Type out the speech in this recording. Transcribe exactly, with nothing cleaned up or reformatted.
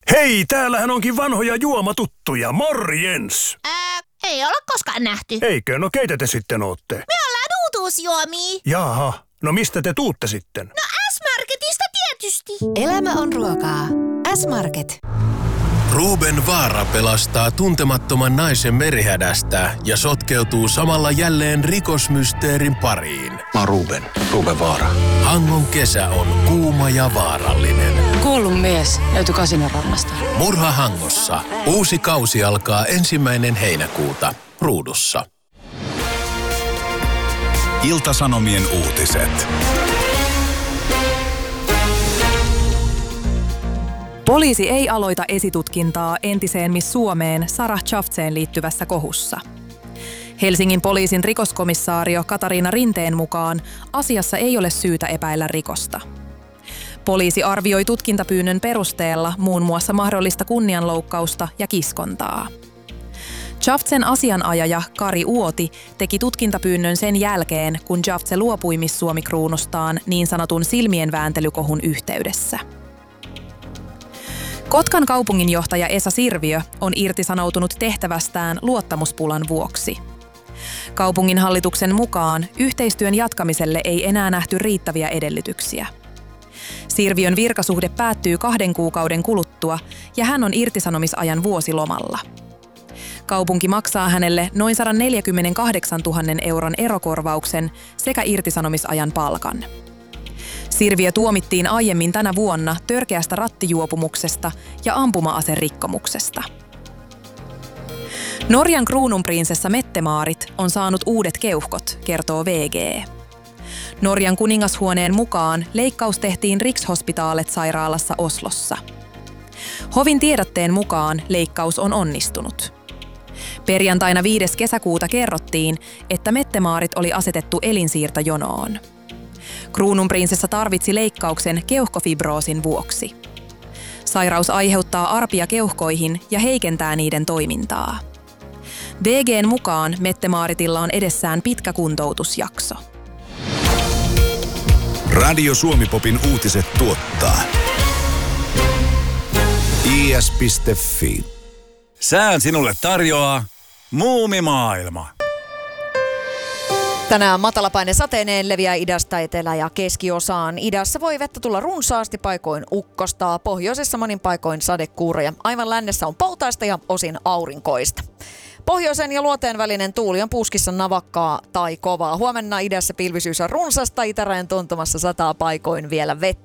Hei, täällähän onkin vanhoja juomatuttuja. Morjens! Ää, ei olla koskaan nähty. Eikö? No keitä te sitten ootte? Me ollaan uutuusjuomia. Jaha, no mistä te tuutte sitten? No S-Marketista tietysti. Elämä on ruokaa. S-Market. Ruben Vaara pelastaa tuntemattoman naisen merihädästä ja sotkeutuu samalla jälleen rikosmysteerin pariin. Mä oon Ruben, Ruben Vaara. Hangon kesä on kuuma ja vaarallinen. Kuollut mies löytyi Kasinarannasta. Murha Hangossa. Uusi kausi alkaa ensimmäinen heinäkuuta Ruudussa. Ilta-Sanomien uutiset. Poliisi ei aloita esitutkintaa entiseen Miss Suomeen Sarah Chaftseen liittyvässä kohussa. Helsingin poliisin rikoskomissaario Katariina Rinteen mukaan asiassa ei ole syytä epäillä rikosta. Poliisi arvioi tutkintapyynnön perusteella muun muassa mahdollista kunnianloukkausta ja kiskontaa. Chaftsen asianajaja Kari Uoti teki tutkintapyynnön sen jälkeen, kun Chaftse luopui Miss Suomi-kruunustaan niin sanotun silmien vääntelykohun yhteydessä. Kotkan kaupunginjohtaja Esa Sirviö on irtisanoutunut tehtävästään luottamuspulan vuoksi. Kaupunginhallituksen mukaan yhteistyön jatkamiselle ei enää nähty riittäviä edellytyksiä. Sirviön virkasuhde päättyy kahden kuukauden kuluttua ja hän on irtisanomisajan vuosilomalla. Kaupunki maksaa hänelle noin sata neljäkymmentäkahdeksantuhatta euron erokorvauksen sekä irtisanomisajan palkan. Sirviö tuomittiin aiemmin tänä vuonna törkeästä rattijuopumuksesta ja ampuma-aserikkomuksesta. Norjan kruununprinsessa Mette-Maarit on saanut uudet keuhkot, kertoo V G. Norjan kuningashuoneen mukaan leikkaus tehtiin Rikshospitalet-sairaalassa Oslossa. Hovin tiedotteen mukaan leikkaus on onnistunut. Perjantaina viides kesäkuuta kerrottiin, että Mette-Maarit oli asetettu elinsiirtojonoon. Kruununprinsessa tarvitsi leikkauksen keuhkofibroosin vuoksi. Sairaus aiheuttaa arpia keuhkoihin ja heikentää niiden toimintaa. V G:n mukaan Mette-Maaritilla on edessään pitkä kuntoutusjakso. Radio Suomi-popin uutiset tuottaa i s piste f i. Sään sinulle tarjoaa Muumimaailma. Tänään matalapaine sateineen leviää idästä etelä- ja keskiosaan. Idässä voi vettä tulla runsaasti, paikoin ukkostaa. Pohjoisessa monin paikoin sadekuuroja. Aivan lännessä on poutaista ja osin aurinkoista. Pohjoisen ja luoteen välinen tuuli on puskissa navakkaa tai kovaa. Huomenna idässä pilvisyys on runsasta, itärajan tuntumassa sataa paikoin vielä vettä.